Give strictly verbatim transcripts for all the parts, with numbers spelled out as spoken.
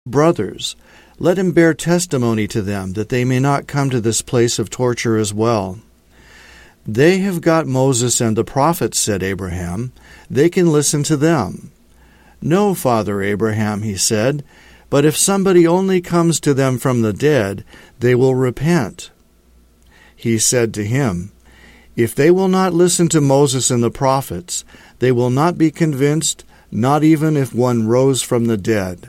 brothers, let him bear testimony to them, that they may not come to this place of torture as well. They have got Moses and the prophets, said Abraham. They can listen to them. No, Father Abraham, he said, but if somebody only comes to them from the dead, they will repent. He said to him, If they will not listen to Moses and the prophets, they will not be convinced, not even if one rose from the dead.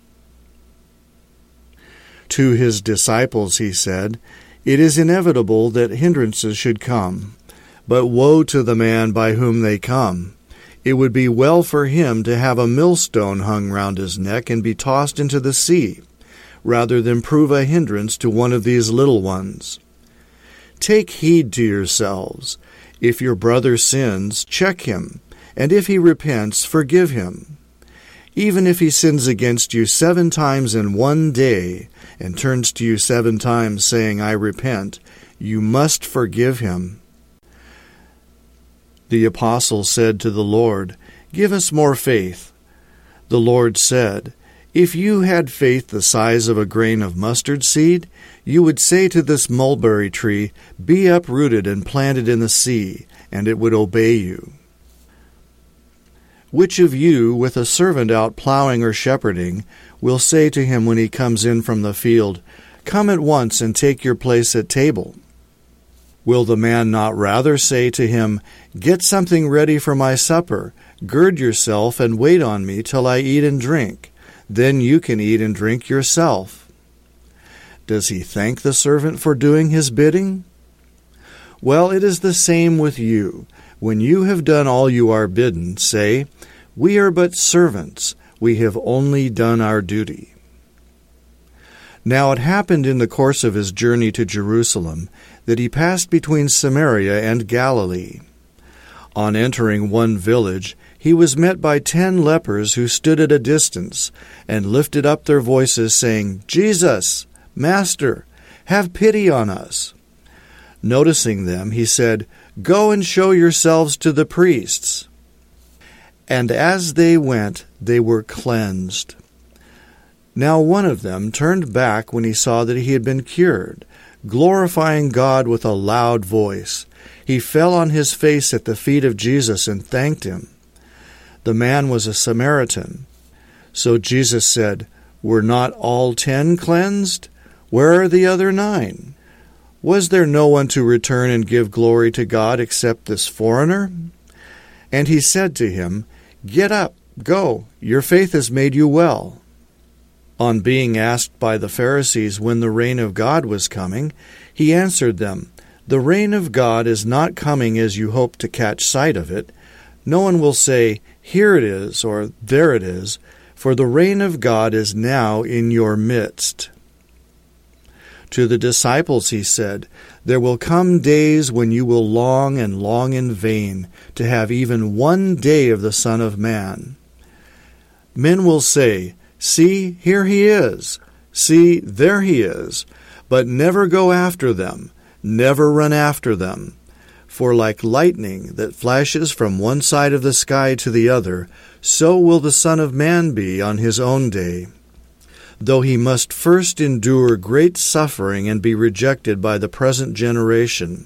To his disciples he said, It is inevitable that hindrances should come, but woe to the man by whom they come. It would be well for him to have a millstone hung round his neck and be tossed into the sea, rather than prove a hindrance to one of these little ones. Take heed to yourselves. If your brother sins, check him, and if he repents, forgive him. Even if he sins against you seven times in one day, and turns to you seven times saying, I repent, you must forgive him. The apostle said to the Lord, Give us more faith. The Lord said, If you had faith the size of a grain of mustard seed, you would say to this mulberry tree, Be uprooted and planted in the sea, and it would obey you. Which of you, with a servant out plowing or shepherding, will say to him when he comes in from the field, Come at once and take your place at table? Will the man not rather say to him, Get something ready for my supper, gird yourself and wait on me till I eat and drink? Then you can eat and drink yourself. Does he thank the servant for doing his bidding? Well, it is the same with you. When you have done all you are bidden, say, We are but servants, we have only done our duty. Now it happened in the course of his journey to Jerusalem that he passed between Samaria and Galilee. On entering one village, he was met by ten lepers who stood at a distance and lifted up their voices, saying, Jesus, Master, have pity on us. Noticing them, he said, Go and show yourselves to the priests. And as they went, they were cleansed. Now one of them turned back when he saw that he had been cured, glorifying God with a loud voice. He fell on his face at the feet of Jesus and thanked him. The man was a Samaritan. So Jesus said, Were not all ten cleansed? Where are the other nine? Was there no one to return and give glory to God except this foreigner? And he said to him, Get up, go, your faith has made you well. On being asked by the Pharisees when the reign of God was coming, he answered them, The reign of God is not coming as you hope to catch sight of it. No one will say, Here it is, or there it is, for the reign of God is now in your midst. To the disciples he said, There will come days when you will long and long in vain to have even one day of the Son of Man. Men will say, See, here he is. See, there he is. But never go after them. Never run after them. For like lightning that flashes from one side of the sky to the other, so will the Son of Man be on his own day. Though he must first endure great suffering and be rejected by the present generation.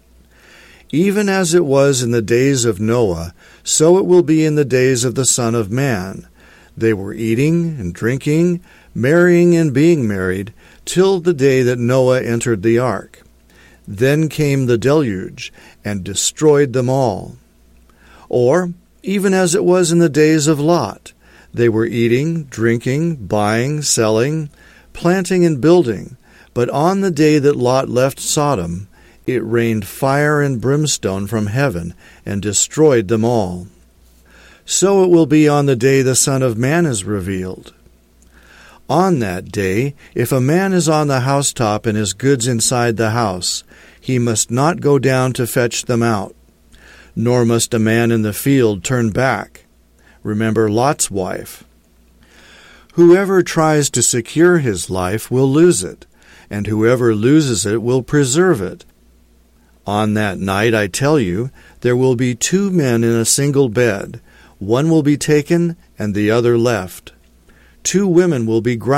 Even as it was in the days of Noah, so it will be in the days of the Son of Man. They were eating and drinking, marrying and being married, till the day that Noah entered the ark. Then came the deluge, and destroyed them all. Or, even as it was in the days of Lot, they were eating, drinking, buying, selling, planting and building. But on the day that Lot left Sodom, it rained fire and brimstone from heaven, and destroyed them all. So it will be on the day the Son of Man is revealed. On that day, if a man is on the housetop and his goods inside the house, he must not go down to fetch them out. Nor must a man in the field turn back. Remember Lot's wife. Whoever tries to secure his life will lose it, and whoever loses it will preserve it. On that night, I tell you, there will be two men in a single bed. One will be taken, and the other left. two women will be